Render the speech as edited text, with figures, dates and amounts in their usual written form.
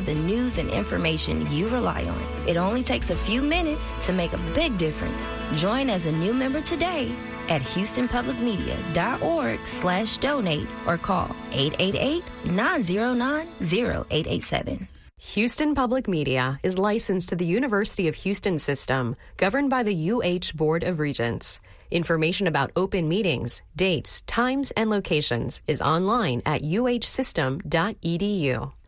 of the news and information you rely on. It only takes a few minutes to make a big difference. Join as a new member today at houstonpublicmedia.org/donate or call 888-909-0887. Houston Public Media is licensed to the University of Houston System, governed by the UH Board of Regents. Information about open meetings, dates, times, and locations is online at uhsystem.edu.